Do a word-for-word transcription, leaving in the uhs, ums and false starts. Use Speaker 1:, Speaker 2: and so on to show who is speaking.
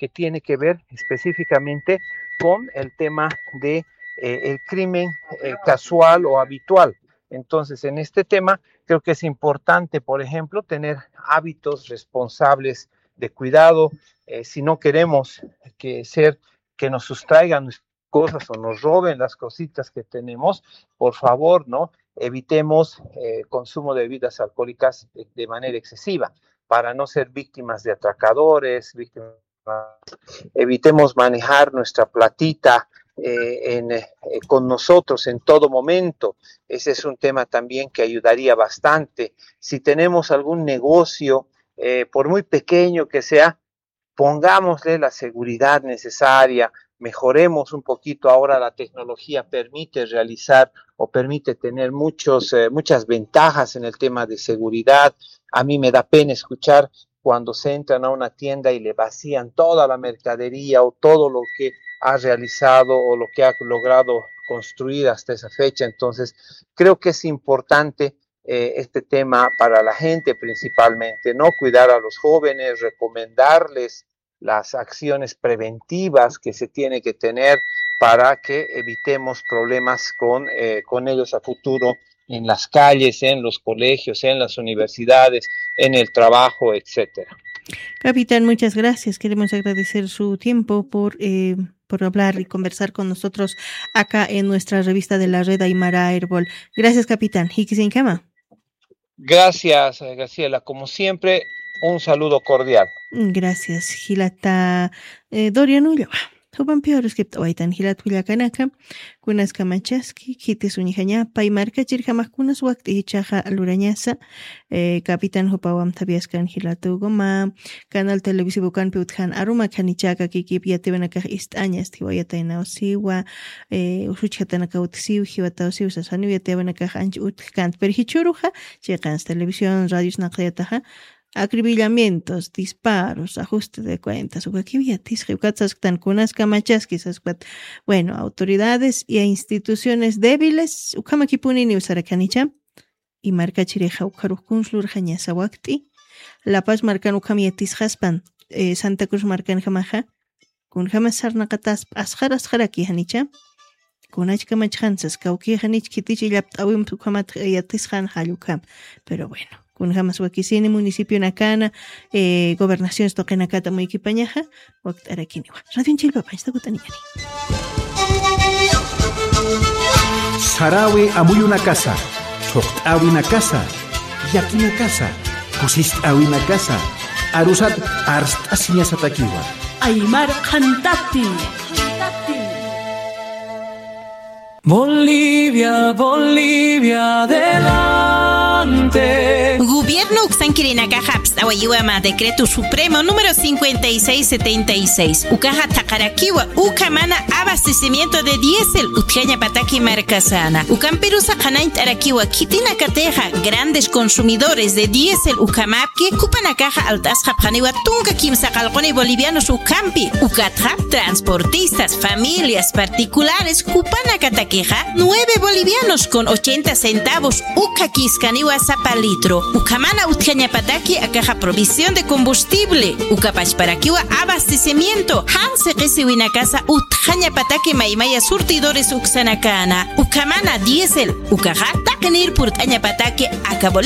Speaker 1: que tiene que ver específicamente con el tema de eh, el crimen eh, casual o habitual. Entonces, en este tema creo que es importante, por ejemplo, tener hábitos responsables de cuidado. Eh, si no queremos que ser que nos sustraigan cosas o nos roben las cositas que tenemos, por favor, ¿no? Evitemos el eh, consumo de bebidas alcohólicas de, de manera excesiva para no ser víctimas de atracadores, víctimas, evitemos manejar nuestra platita eh, en, eh, con nosotros en todo momento. Ese es un tema también que ayudaría bastante. Si tenemos algún negocio, eh, por muy pequeño que sea, pongámosle la seguridad necesaria, mejoremos un poquito. Ahora la tecnología permite realizar o permite tener muchos, eh, muchas ventajas en el tema de seguridad. A mí me da pena escuchar cuando se entran a una tienda y le vacían toda la mercadería o todo lo que ha realizado o lo que ha logrado construir hasta esa fecha. Entonces, creo que es importante eh, este tema para la gente principalmente, ¿no? Cuidar a los jóvenes, recomendarles las acciones preventivas que se tiene que tener para que evitemos problemas con, eh, con ellos a futuro en las calles, en los colegios, en las universidades, en el trabajo, etcétera.
Speaker 2: Capitán, muchas gracias. Queremos agradecer su tiempo por eh, por hablar y conversar con nosotros acá en nuestra revista de la red Aymara Airbol. Gracias, capitán. Hikizinkama.
Speaker 1: Gracias, Graciela. Como siempre, un saludo cordial.
Speaker 2: Gracias, Gilata eh, Dorian Ulloa. Huban peores que tawaitan Gilat Hullacanaka, kunas kamachaski, kitis unijaña, paimarca chirjamas kunas wakti chaja alurañasa, eh, capitán Hopawam tabiascan Gilatu Goma, canal televisivo can piutjan aruma canichaca kikip yatebanaka istañas, tiwayataina osiwa, eh, usuchatanaka utsiu, hiwatausiu, sasanu yatebanaka anch utkant perhichuruja, checans televisión, radios naqliataja, acribillamientos, disparos, ajuste de cuentas, bueno, autoridades y instituciones débiles, ukamakipunini usaracanicha, y marca chireja ukarukunslur jañasawakti, La Paz marcan ukamietis haspan, eh, Santa Cruz marcan jamaja, kun jamasar nakatas asjar asjaraki hanicha, kun achkamachhansas, kauki hanich kitichi yaptawim ukamat yatis han halukam, pero bueno. Kun jamas wakisini municipio nakana eh, gobernación stokenakata muy equipañaja wakt arakiniwa radio en Chilpa paista kutaniani
Speaker 3: Sarawi amuy una casa chokt awi una casa yaki una casa kusist awi una casa arusat arst asinya satakiwa
Speaker 4: Aymar cantati Bolivia Bolivia adelante.
Speaker 5: Gobierno Uxanquirinaca Haps, Awayuama, Decreto Supremo número cincuenta y seis setenta y seis. Ucaja Takarakiwa, Ucamana, abastecimiento de diésel, Utjaña Pataki Marcasana. Ucamperusa Hanaint Arakiwa, Kitina Cateja, grandes consumidores de diésel, Ucamapki, Cupanakaja Altas Japaniwa, Tunca Kimsakalcone bolivianos Ucampi, Ucatja, transportistas, familias particulares, Cupanacataqueja, nueve bolivianos con ochenta centavos, Ucaquiscaniwa Zapalitro. Ucamana Utjañapataki Acaja provisión de combustible. Ucapachparaquiwa abastecimiento. Hanse Kesiwina casa Utjañapataki Maimaya surtidores Uxanacana. Ucamana diésel. Ucaja Takenir Purtañapataki Acaboli.